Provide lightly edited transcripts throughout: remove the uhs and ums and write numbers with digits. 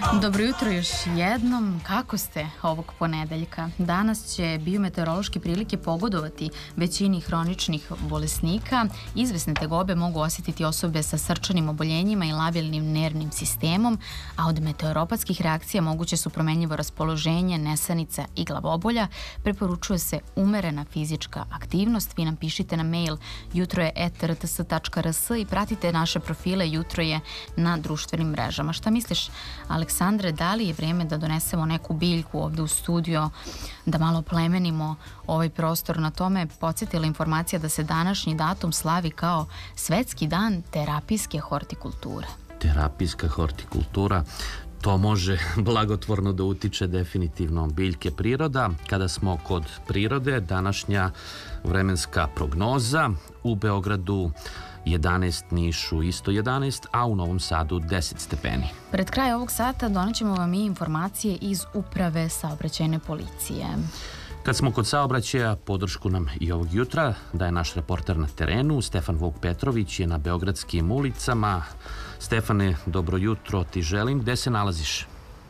Dobro jutro još jednom. Kako ste ovog ponedeljka? Danas će biometeorološke prilike pogodovati većini hroničnih bolesnika. Izvesne tegobe mogu osjetiti osobe sa srčanim oboljenjima i labilnim nervnim sistemom, a od meteoropatskih reakcija moguće su promenljivo raspoloženje, nesanica i glavobolja. Preporučuje se umerena fizička aktivnost. Vi nam pišite na mail jutroje@rts.rs i pratite naše profile Jutro je na društvenim mrežama. Šta misliš, Aleksandre, da li je vreme da donesemo neku biljku ovde u studio, da malo plemenimo ovaj prostor? Na tome podsjetila informacija da se današnji datum slavi kao Svetski dan terapijske hortikulture. Terapijska hortikultura, to može blagotvorno da utiče definitivno biljke priroda. Kada smo kod prirode, današnja vremenska prognoza: u Beogradu 11, Nišu isto 11, a u Novom Sadu 10 stepeni. Pred kraj ovog sata donećemo vam i informacije iz Uprave saobraćajne policije. Kad smo kod saobraćaja, podršku nam i ovog jutra daje naš reporter na terenu. Stefan Vuk Petrović je na beogradskim ulicama. Stefane, dobro jutro ti želim. Gde se nalaziš?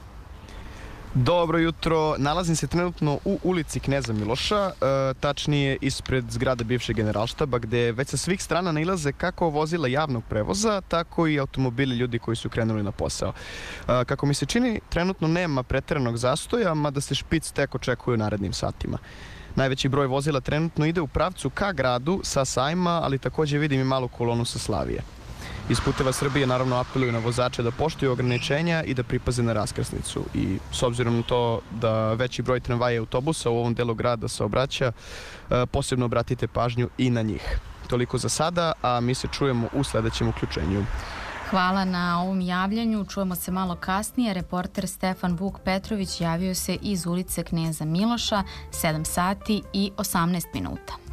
Dobro jutro, nalazim se trenutno u ulici Kneza Miloša, tačnije ispred zgrade bivšeg Generalštaba, gde već sa svih strana nailaze kako vozila javnog prevoza, tako i automobili ljudi koji su krenuli na posao. Kako mi se čini, trenutno nema preteranog zastoja, mada se špic tek očekuje u narednim satima. Najveći broj vozila trenutno ide u pravcu ka gradu sa sajma, ali takođe vidim i malu kolonu sa Slavije. Iz Puteva Srbije naravno apeluju na vozače da poštuju ograničenja i da pripaze na raskrsnicu. I s obzirom na to da veći broj tramvaja i autobusa u ovom delu grada saobraća, posebno obratite pažnju i na njih. Toliko za sada, a mi se čujemo u sledećem uključenju. Hvala na ovom javljanju. Čujemo se malo kasnije. Reporter Stefan Vuk Petrović javio se iz ulice Kneza Miloša, 7 sati i 18 minuta.